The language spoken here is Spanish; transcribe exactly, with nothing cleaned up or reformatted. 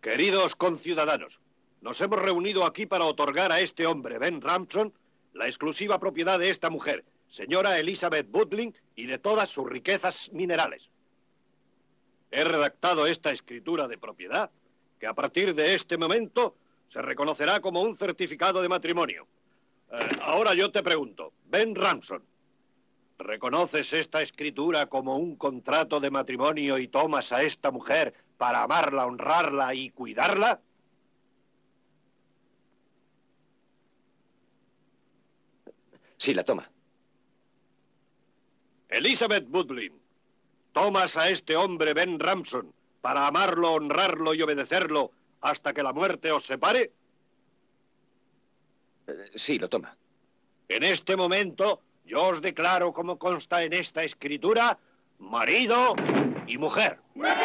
Queridos conciudadanos, nos hemos reunido aquí para otorgar a este hombre, Ben Ramson, la exclusiva propiedad de esta mujer, señora Elizabeth Butling, y de todas sus riquezas minerales. He redactado esta escritura de propiedad, que a partir de este momento se reconocerá como un certificado de matrimonio. Eh, ahora yo te pregunto, Ben Ramson, ¿reconoces esta escritura como un contrato de matrimonio y tomas a esta mujer para amarla, honrarla y cuidarla? Sí, la toma. Elizabeth Butling, ¿tomas a este hombre Ben Ramson para amarlo, honrarlo y obedecerlo hasta que la muerte os separe? Eh, sí, lo toma. En este momento, yo os declaro, como consta en esta escritura, marido y mujer.